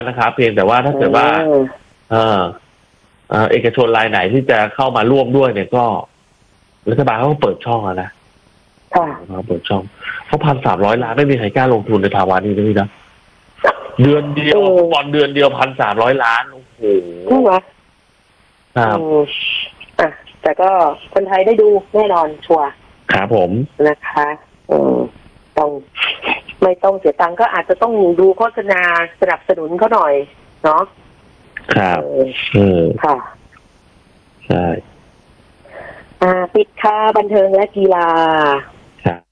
นะครับเพียงแต่ว่าถ้าเกิดว่าเออเอกชนรายไหนที่จะเข้ามาร่วมด้วยเนี่ยก็รัฐบาลเขาเปิดช่องนะเขาเปิดช่องเขา1,300 ล้านไม่มีใครกล้าลงทุนในภาวะนี้นะเดือนเดียวบอลเดือนเดียว1,300 ล้านโอ้โหใช่ไหมครับแต่ก็คนไทยได้ดูแน่นอนชัวร์ครับผมนะคะต้องไม่ต้องเสียตังค์ก็อาจจะต้องดูโฆษณาสนับสนุนเขาหน่อยเนาะครับค่ะใช่ปิดค่าบันเทิงและกีฬาครับ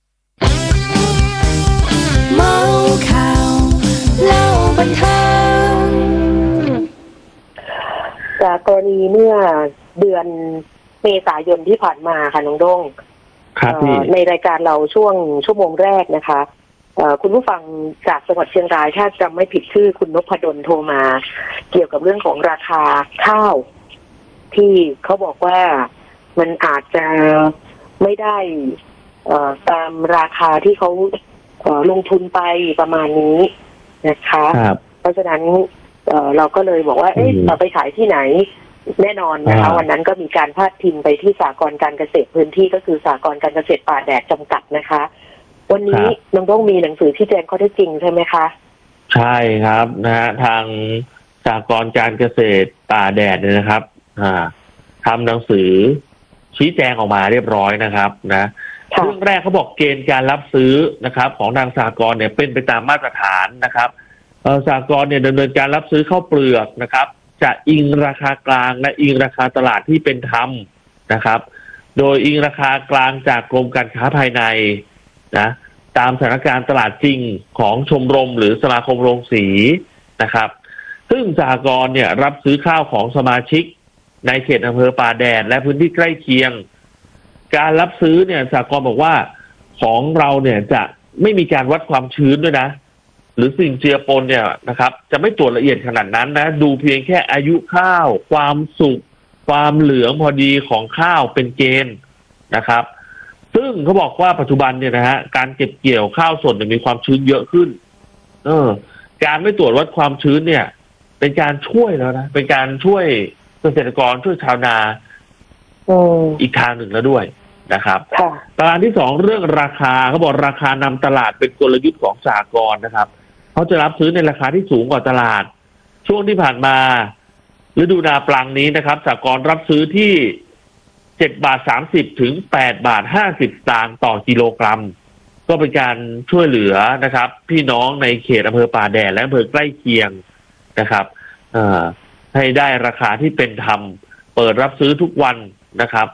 เมาข่าวเล่าบันเทิงจากกรณีเมื่อเดือนเมษายนที่ผ่านมาค่ะน้องด้งในรายการเราช่วงชั่วโมงแรกนะคะคุณผู้ฟังจากจังหวัดเชียงรายถ้าจำไม่ผิดชื่อคุณนพดลโทรมาเกี่ยวกับเรื่องของราคาข้าวที่เขาบอกว่ามันอาจจะไม่ได้ตามราคาที่เขาลงทุนไปประมาณนี้นะคะเพราะฉะนั้นเราก็เลยบอกว่าเราไปขายที่ไหนแน่นอนนะคะวันนั้นก็มีการพาดพิงไปที่สหกรณ์การเกษตรพื้นที่ก็คือสหกรณ์การเกษตรป่าแดดจำกัดนะคะวันนี้น้องต้องมีหนังสือชี้แจงข้อเท็จจริงใช่ไหมคะใช่ครับนะฮะทางสหกรณ์การเกษตรป่าแดดเนี่ยนะครับทำหนังสือชี้แจงออกมาเรียบร้อยนะครับนะเรื่องแรกเขาบอกเกณฑ์การรับซื้อนะครับของทางสหกรณ์เนี่ยเป็นไปตามมาตรฐานนะครับสหกรณ์เนี่ยดำเนินการรับซื้อข้าวเปลือกนะครับจะอิงราคากลางและอิงราคาตลาดที่เป็นธรรมนะครับโดยอิงราคากลางจากกรมการค้าภายในนะตามสถานการณ์ตลาดจริงของชมรมหรือสมาคมโรงสีนะครับซึ่งสหกรณ์เนี่ยรับซื้อข้าวของสมาชิกในเขตอำเภอป่าแดดและพื้นที่ใกล้เคียงการรับซื้อเนี่ยสหกรณ์บอกว่าของเราเนี่ยจะไม่มีการวัดความชื้นด้วยนะหรือสิ่งเจือปนเนี่ยนะครับจะไม่ตรวจละเอียดขนาดนั้นนะดูเพียงแค่อายุข้าวความสุกความเหลืองพอดีของข้าวเป็นเกณฑ์นะครับซึ่งเขาบอกว่าปัจจุบันเนี่ยนะฮะการเก็บเกี่ยวข้าวสดมีความชื้นเยอะขึ้นการไม่ตรวจวัดความชื้นเนี่ยเป็นการช่วยแล้วนะเป็นการช่วยเกษตรกรช่วยชาวนาอีกทางหนึ่งแล้วด้วยนะครับประการที่สองเรื่องราคาเขาบอกราคานำตลาดเป็นกลยุทธ์ของสหกรณ์นะครับเขาจะรับซื้อในราคาที่สูงกว่าตลาดช่วงที่ผ่านมาฤดูนาปลังนี้นะครับสหกรณ์รับซื้อที่7.30 ถึง8.50 สตางค์ต่อกิโลกรัมก็เป็นการช่วยเหลือนะครับพี่น้องในเขตอำเภอป่าแดดและอำเภอใกล้เคียงนะครับให้ได้ราคาที่เป็นธรรมเปิดรับซื้อทุกวันนะครับ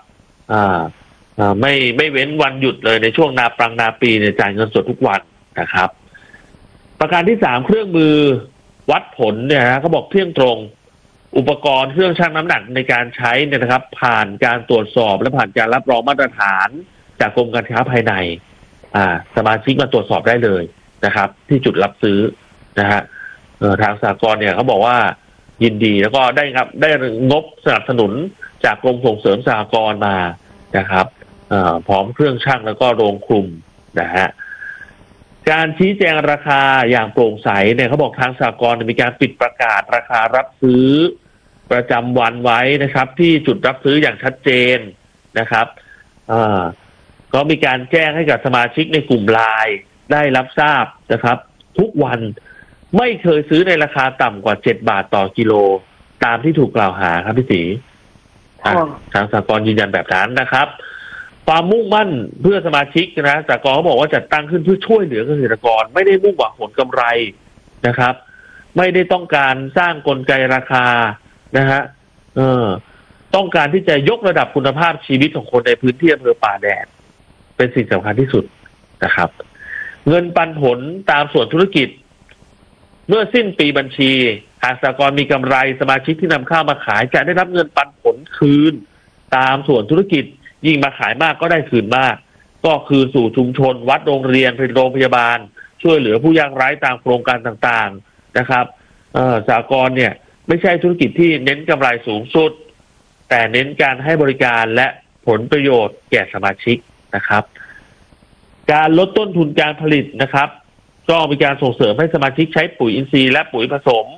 ไม่เว้นวันหยุดเลยในช่วงนาปลังนาปีเนี่ยจ่ายเงินสดทุกวันนะครับประการที่3เครื่องมือวัดผลเนี่ยนะเขาบอกเที่ยงตรงอุปกรณ์เครื่องชั่งน้ำหนักในการใช้เนี่ยนะครับผ่านการตรวจสอบและผ่านการรับรองมาตรฐานจากกรมการค้าภายในสมาชิกมาตรวจสอบได้เลยนะครับที่จุดรับซื้อนะฮะทางสหกรณ์เนี่ยเขาบอกว่ายินดีแล้วก็ได้งบสนับสนุนจากกรมส่งเสริมสหกรณ์มานะครับพร้อมเครื่องชั่งแล้วก็โรงคลุมนะฮะการชี้แจงราคาอย่างโปร่งใสเนี่ยเขาบอกทางสหกรณ์มีการปิดประกาศราคารับซื้อประจำวันไว้นะครับที่จุดรับซื้ออย่างชัดเจนนะครับก็มีการแจ้งให้กับสมาชิกในกลุ่มไลน์ได้รับทราบนะครับทุกวันไม่เคยซื้อในราคาต่ำกว่า7 บาทต่อกิโลตามที่ถูกกล่าวหาครับพี่ศรีทางสหกรณ์ยืนยันแบบนั้นนะครับความมุ่งมั่นเพื่อสมาชิกนะสหกรณ์เขาบอกว่าจัดตั้งขึ้นเพื่อช่วยเหลือเกษตรกรไม่ได้มุ่งหวังผลกำไรนะครับไม่ได้ต้องการสร้างกลไกราคานะฮะต้องการที่จะยกระดับคุณภาพชีวิตของคนในพื้นที่อำเภอป่าแดดเป็นสิ่งสำคัญที่สุดนะครับเงินปันผลตามส่วนธุรกิจเมื่อสิ้นปีบัญชีหากสหกรณ์มีกำไรสมาชิกที่นำข้าวมาขายจะได้รับเงินปันผลคืนตามส่วนธุรกิจยิ่งมาขายมากก็ได้คืนมากก็คือสู่ชุมชนวัดโรงเรียนเป็นโรงพยาบาลช่วยเหลือผู้ยากไร้ตามโครงการต่างๆนะครับสหกรณ์เนี่ยไม่ใช่ธุรกิจที่เน้นกำไรสูงสุดแต่เน้นการให้บริการและผลประโยชน์แก่สมาชิกนะครับการลดต้นทุนการผลิตนะครับก็มีการส่งเสริมให้สมาชิกใช้ปุ๋ยอินทรีย์และปุ๋ยผสม